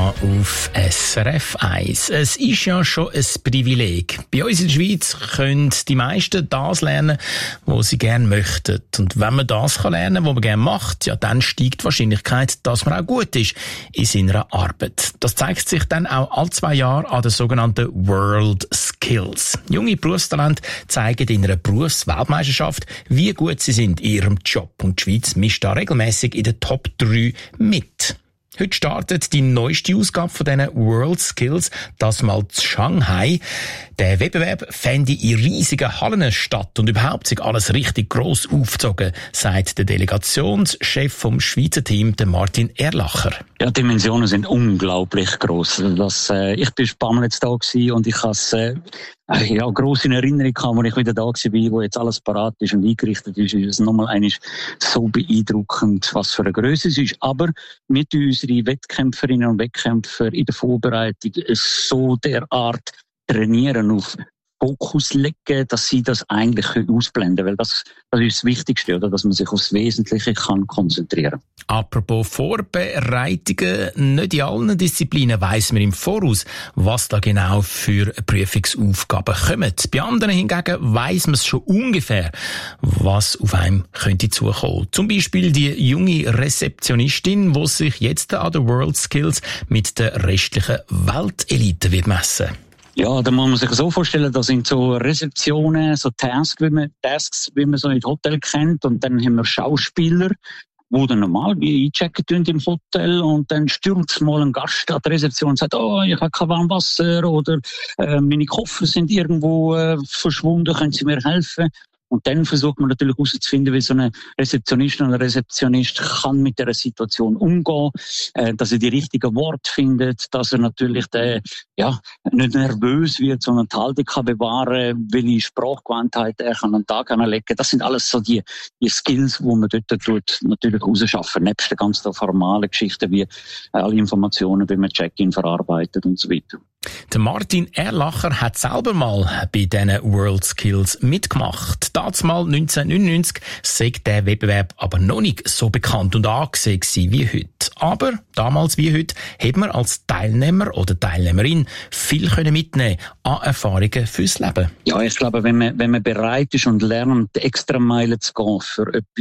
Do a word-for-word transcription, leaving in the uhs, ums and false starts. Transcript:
da auf S R F eins. Es ist ja schon ein Privileg. Bei uns in der Schweiz können die meisten das lernen, was sie gerne möchten. Und wenn man das lernen kann, was man gerne macht, ja, dann steigt die Wahrscheinlichkeit, dass man auch gut ist in seiner Arbeit. Das zeigt sich dann auch alle zwei Jahre an den sogenannten World Skills. Junge Berufstalente zeigen in einer Berufsweltmeisterschaft, wie gut sie sind in ihrem Job. Und die Schweiz mischt da regelmäßig in den Top drei mit. Heute startet die neueste Ausgabe von diesen World Skills, das mal zu Shanghai. Der Wettbewerb fände in riesigen Hallen statt und überhaupt sich alles richtig gross aufgezogen, sagt der Delegationschef vom Schweizer Team, der Martin Erlacher. Ja, die Dimensionen sind unglaublich gross. Das, äh, ich bin ein paar Mal jetzt da gewesen und ich habe es äh, ja, gross in Erinnerung gehabt, als ich wieder da war, wo jetzt alles parat ist und eingerichtet ist. Ist es nochmal eigentlich so beeindruckend, was für eine Grösse es ist. Aber mit unseren Wettkämpferinnen und Wettkämpfern in der Vorbereitung so derart trainieren, auf Fokus legen, dass sie das eigentlich ausblenden können. Weil das, das ist das Wichtigste, oder? Dass man sich aufs Wesentliche kann konzentrieren. Apropos Vorbereitungen, nicht in allen Disziplinen weiss man im Voraus, was da genau für Prüfungsaufgaben kommen. Bei anderen hingegen weiss man es schon ungefähr, was auf einem könnte zukommen. Zum Beispiel die junge Rezeptionistin, die sich jetzt an den World Skills mit der restlichen Weltelite wird messen. Ja, da muss man sich so vorstellen, das sind so Rezeptionen, so Tasks, wie man, Tasks, wie man so in Hotel kennt. Und dann haben wir Schauspieler, die dann normal wie einchecken im Hotel und dann stürzt mal ein Gast an der Rezeption und sagt, oh, ich habe kein warmes Wasser oder äh, meine Koffer sind irgendwo äh, verschwunden, können Sie mir helfen? Und dann versucht man natürlich herauszufinden, wie so eine Rezeptionistin oder ein Rezeptionist kann mit dieser Situation umgehen, äh, dass er die richtigen Worte findet, dass er natürlich der, ja, nicht nervös wird, sondern die Haltung kann bewahren, welche Sprachgewandtheit er kann an den Tag anlegen. Das sind alles so die, die Skills, die man dort tut, natürlich rausschaffen, nebst den ganzen formalen Geschichten wie alle Informationen, wie man Check-in verarbeitet und so weiter. Der Martin Erlacher hat selber mal bei diesen World Skills mitgemacht. Dazumal neunzehnhundertneunundneunzig sei der Wettbewerb aber noch nicht so bekannt und angesehen wie heute. Aber damals wie heute hat man als Teilnehmer oder Teilnehmerin viel mitnehmen an Erfahrungen fürs Leben. Ja, ich glaube, wenn man, wenn man bereit ist und lernt, extra Meilen zu gehen für etwas,